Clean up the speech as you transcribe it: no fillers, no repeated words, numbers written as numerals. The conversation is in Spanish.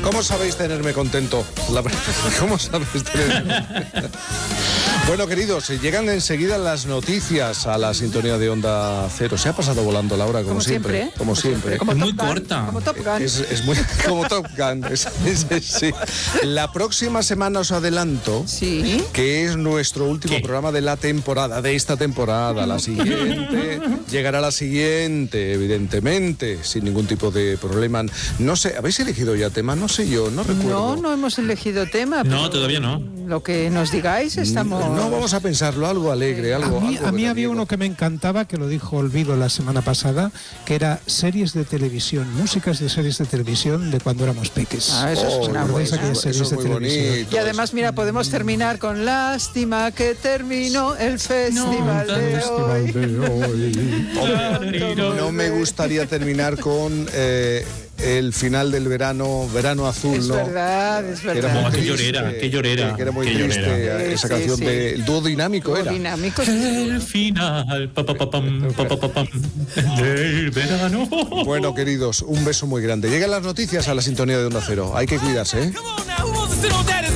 ¿Cómo sabéis tenerme contento? ¿Cómo sabéis tenerme? Bueno, queridos, llegan enseguida las noticias a la sintonía de Onda Cero. Se ha pasado volando la hora, como siempre. Como siempre. Como muy corta. Como Top Gun. Es muy como Top Gun. Sí. La próxima semana os adelanto que es nuestro último programa de la temporada, de esta temporada. La siguiente, llegará la siguiente, evidentemente, sin ningún tipo de problema. No sé, ¿habéis elegido ya tema? No sé yo, no recuerdo. No hemos elegido tema. No, todavía no. Lo que nos digáis, estamos... No, vamos a pensarlo, algo alegre, algo... A mí había uno que me encantaba, que lo dijo Olvido la semana pasada, que era series de televisión, músicas de series de televisión de cuando éramos peques. Eso es una buena. Eso es muy bonito. Y además, mira, podemos terminar con lástima que terminó el festival de hoy. No me gustaría terminar con... el final del verano azul, es ¿no? Verdad. Qué llorera. Que era muy triste, esa canción del dúo dinámico era. El final del verano. Bueno, queridos, un beso muy grande. Llegan las noticias a la sintonía de Onda Cero. Hay que cuidarse, ¿eh?